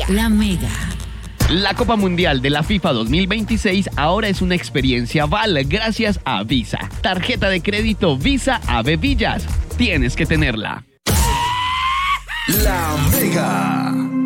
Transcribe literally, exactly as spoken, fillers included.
La Mega. La Copa Mundial de la FIFA dos mil veintiséis ahora es una experiencia Val gracias a Visa. Tarjeta de crédito Visa Ave Villas. Tienes que tenerla. La Mega.